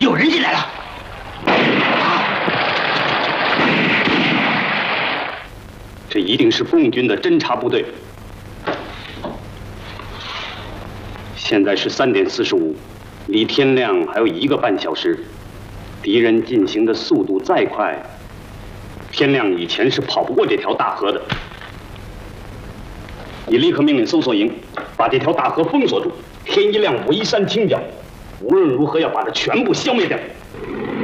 有人进来了！ 这一定是共军的侦察部队。现在是3点45，离天亮还有1个半小时。敌人进行的速度再快，天亮以前是跑不过这条大河的。你立刻命令搜索营把这条大河封锁住，天一亮我一扇清剿，无论如何要把它全部消灭掉。